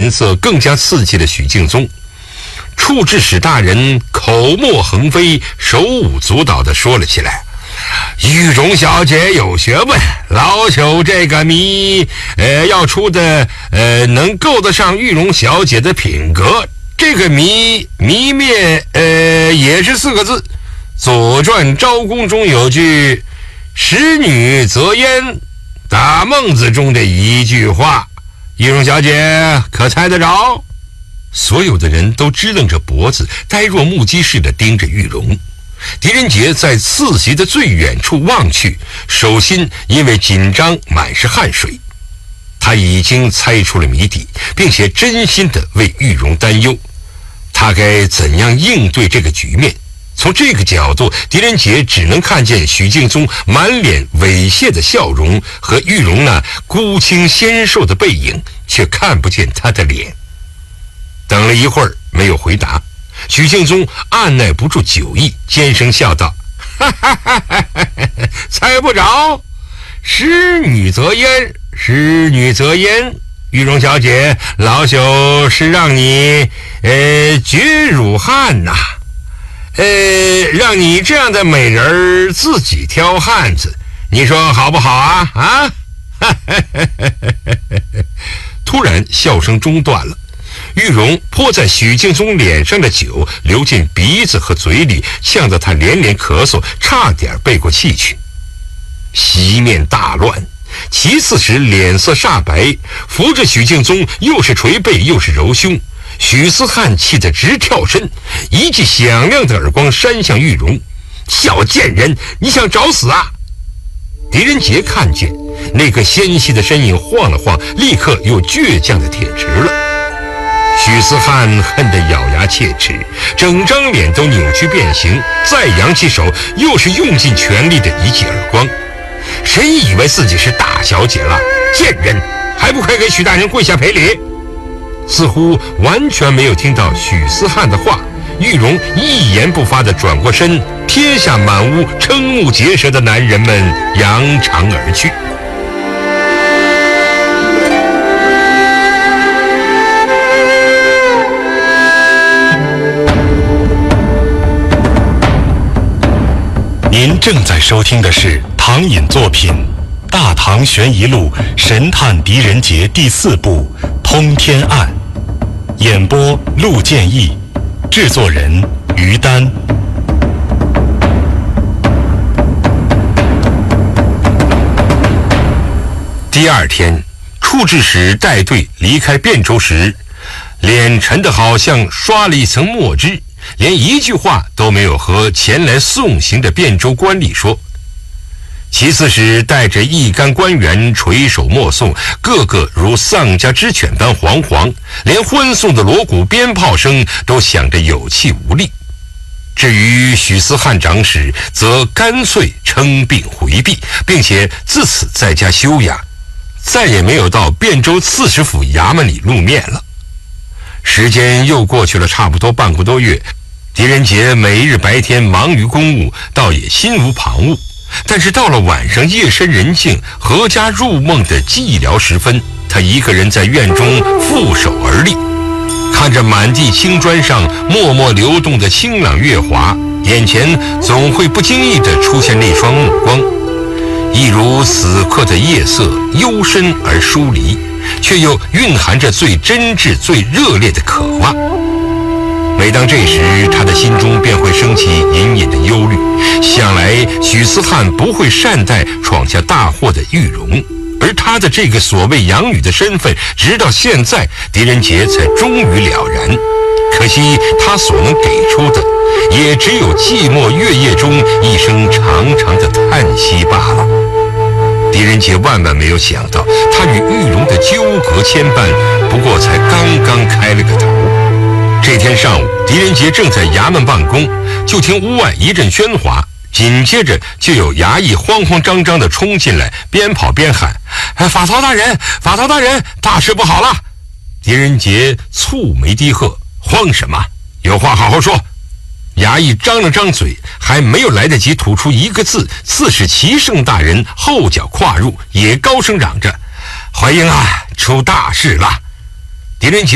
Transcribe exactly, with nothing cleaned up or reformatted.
神色更加刺激了许敬宗。处置使大人口沫横飞，手舞足蹈地说了起来：“玉容小姐有学问，老朽这个谜，呃，要出的呃，能够得上玉容小姐的品格。这个谜谜面，呃，也是四个字。《左传》昭公中有句‘使女则焉’，大孟子中的一句话，玉容小姐可猜得着？”所有的人都支棱着脖子，呆若木鸡似的盯着玉容。狄仁杰在次席的最远处望去，手心因为紧张满是汗水。他已经猜出了谜底，并且真心的为玉容担忧。他该怎样应对这个局面？从这个角度，狄仁杰只能看见许敬宗满脸猥亵的笑容和玉容那孤清纤瘦的背影，却看不见他的脸。等了一会儿没有回答，许敬宗按耐不住酒意，尖声笑道：“哈哈哈哈哈！猜不着，使女则焉，使女则焉。玉容小姐，老朽是让你呃绝辱汉呐、啊，呃，让你这样的美人儿自己挑汉子，你说好不好啊？啊！”突然笑声中断了。玉容泼在许敬宗脸上的酒流进鼻子和嘴里，呛得他连连咳嗽，差点背过气去。席面大乱，其次时脸色煞白，扶着许敬宗又是捶背又是揉胸。许思汉气得直跳身，一记响亮的耳光扇向玉容：“小贱人，你想找死啊！”狄仁杰看见那个纤细的身影晃了晃，立刻又倔强地挺直了。许思汉恨得咬牙切齿，整张脸都扭曲变形，再扬起手，又是用尽全力的一记耳光。谁以为自己是大小姐了？贱人，还不快给许大人跪下赔礼！似乎完全没有听到许思汉的话，玉容一言不发地转过身，撇下满屋瞠目结舌的男人们，扬长而去。 您正在收听的是唐寅作品《大唐悬疑录神探狄仁杰》第四部《通天案》，演播陆建义，制作人于丹。 第二天，处置使带队离开汴州时，脸沉得好像刷了一层墨汁，连一句话都没有和前来送行的汴州官吏说。其次使带着一干官员垂手默诵，个个如丧家之犬般惶惶，连欢送的锣鼓鞭炮声都响得有气无力。至于许思汉长史，则干脆称病回避，并且自此在家休养，再也没有到汴州刺史府衙门里露面了。时间又过去了差不多半个多月，狄仁杰每日白天忙于公务，倒也心无旁骛。但是到了晚上夜深人静，阖家入梦的寂寥时分，他一个人在院中负手而立，看着满地青砖上默默流动的清朗月华，眼前总会不经意地出现那双目光，一如死刻的夜色，幽深而疏离，却又蕴含着最真挚最热烈的渴望。每当这时，他的心中便会升起隐隐的忧虑，想来许思汉不会善待闯下大祸的玉容，而他的这个所谓养女的身份，直到现在狄仁杰才终于了然。可惜他所能给出的，也只有寂寞月夜中一声长长的叹息罢了。狄仁杰万万没有想到，他与玉容的纠葛牵绊，不过才刚刚开了个头。这天上午，狄仁杰正在衙门办公，就听屋外一阵喧哗，紧接着就有衙役慌慌张张地冲进来，边跑边喊：“哎，法曹大人，法曹大人，大事不好了！”狄仁杰蹙眉低喝：“慌什么？有话好好说！”衙役张了张嘴，还没有来得及吐出一个字，刺史齐胜大人后脚跨入，也高声嚷着：“回营啊，出大事了！”狄仁杰